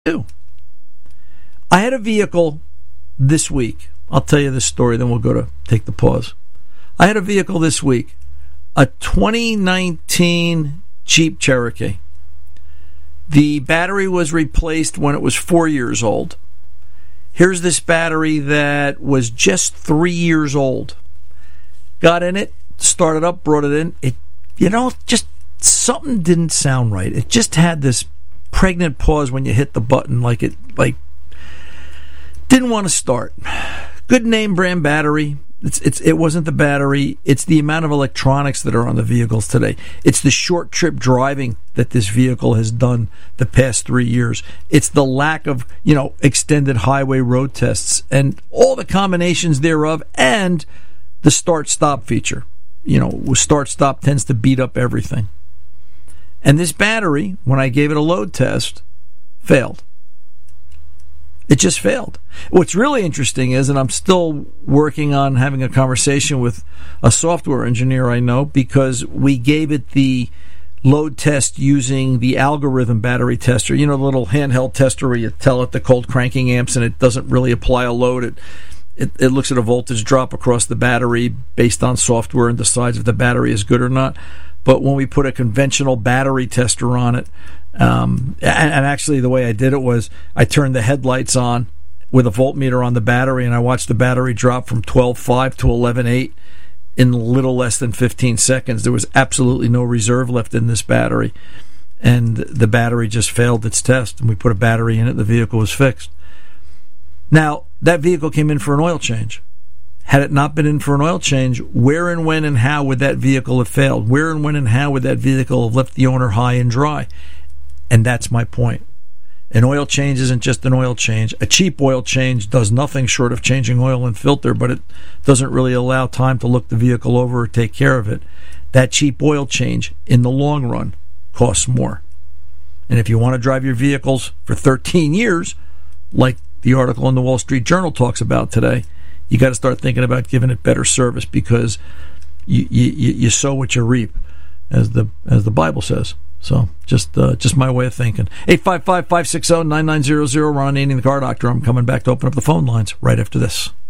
do. I had a vehicle this week. I'll tell you this story, then we'll go to take the pause. I had a vehicle this week, a 2019 Jeep Cherokee. The battery was replaced when it was 4 years old. Here's this battery that was just 3 years old. Got in it, started up, brought it in. It, just something didn't sound right. It just had this pregnant pause when you hit the button, like didn't want to start. Good name brand battery. It wasn't the battery. It's the amount of electronics that are on the vehicles today. It's the short trip driving that this vehicle has done the past 3 years. It's the lack of, extended highway road tests and all the combinations thereof, and the start-stop feature. Start-stop tends to beat up everything. And this battery, when I gave it a load test, failed. It just failed. What's really interesting is, and I'm still working on having a conversation with a software engineer I know, because we gave it the load test using the algorithm battery tester, the little handheld tester where you tell it the cold cranking amps and it doesn't really apply a load. It looks at a voltage drop across the battery based on software and decides if the battery is good or not. But when we put a conventional battery tester on it, and actually the way I did it was I turned the headlights on with a voltmeter on the battery, and I watched the battery drop from 12.5 to 11.8 in little less than 15 seconds. There was absolutely no reserve left in this battery, and the battery just failed its test, and we put a battery in it, the vehicle was fixed. Now, that vehicle came in for an oil change. Had it not been in for an oil change, where and when and how would that vehicle have failed? Where and when and how would that vehicle have left the owner high and dry? And that's my point. An oil change isn't just an oil change. A cheap oil change does nothing short of changing oil and filter, but it doesn't really allow time to look the vehicle over or take care of it. That cheap oil change, in the long run, costs more. And if you want to drive your vehicles for 13 years, like the article in the Wall Street Journal talks about today, you got to start thinking about giving it better service, because you sow what you reap, as the Bible says. So just my way of thinking. 855-560-9900. Ron Ananian, the Car Doctor. I'm coming back to open up the phone lines right after this.